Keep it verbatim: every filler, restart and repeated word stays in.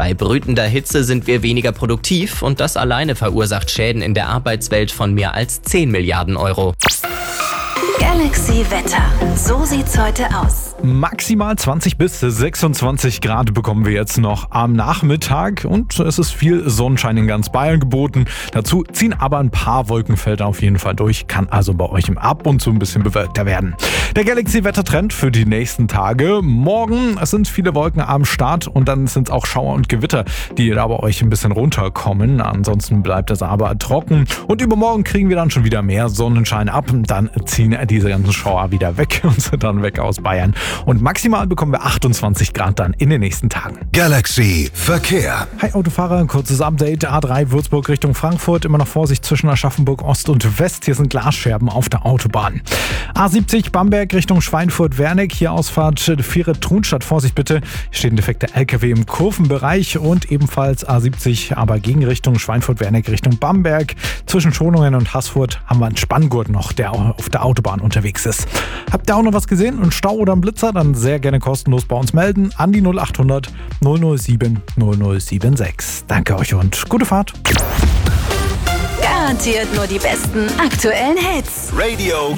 Bei brütender Hitze sind wir weniger produktiv und das alleine verursacht Schäden in der Arbeitswelt von mehr als zehn Milliarden Euro. Galaxy Wetter. So sieht's heute aus. Maximal zwanzig bis sechsundzwanzig Grad bekommen wir jetzt noch am Nachmittag und es ist viel Sonnenschein in ganz Bayern geboten. Dazu ziehen aber ein paar Wolkenfelder auf jeden Fall durch, kann also bei euch im Ab und zu ein bisschen bewölkter werden. Der Galaxy-Wettertrend für die nächsten Tage. Morgen, es sind viele Wolken am Start und dann sind es auch Schauer und Gewitter, die da bei euch ein bisschen runterkommen. Ansonsten bleibt es aber trocken und übermorgen kriegen wir dann schon wieder mehr Sonnenschein ab. Dann ziehen diese ganzen Schauer wieder weg und sind dann weg aus Bayern. Und maximal bekommen wir achtundzwanzig Grad dann in den nächsten Tagen. Galaxy Verkehr. Hi Autofahrer, kurzes Update. A drei Würzburg Richtung Frankfurt. Immer noch Vorsicht zwischen Aschaffenburg Ost und West. Hier sind Glasscherben auf der Autobahn. A siebzig Bamberg Richtung Schweinfurt-Wernig. Hier Ausfahrt Viere-Trunstadt. Vorsicht bitte. Hier steht ein defekter L K W im Kurvenbereich. Und ebenfalls A siebzig, aber gegen Richtung Schweinfurt-Wernig Richtung Bamberg. Zwischen Schonungen und Haßfurt haben wir einen Spanngurt noch, der auf der Autobahn unterwegs ist. Habt ihr auch noch was gesehen? Ein Stau oder ein Blitzer? Dann sehr gerne kostenlos bei uns melden an die null acht hundert null null sieben null null sieben sechs. Danke euch und gute Fahrt. Garantiert nur die besten aktuellen Hits. Radio